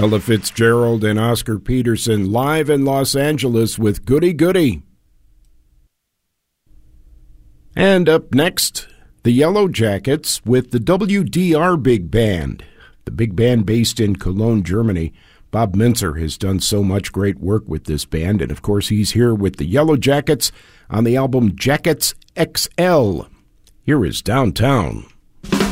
Ella Fitzgerald and Oscar Peterson live in Los Angeles with Goody Goody. And up next, the Yellow Jackets with the WDR Big Band. The big band based in Cologne, Germany. Bob Mintzer has done so much great work with this band, and of course he's here with the Yellow Jackets on the album Jackets XL. Here is Downtown.